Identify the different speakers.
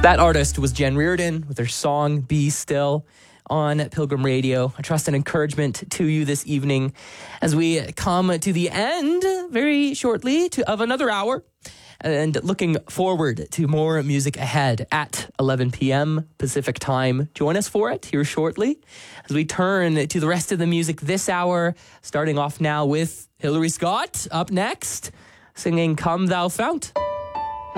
Speaker 1: That artist was Jen Reardon with her song Be Still on Pilgrim Radio. I trust an encouragement to you this evening as we come to the end very shortly of another hour, and looking forward to more music ahead at 11 p.m. Pacific time. Join us for it here shortly as we turn to the rest of the music this hour, starting off now with Hillary Scott up next, singing Come Thou Fount.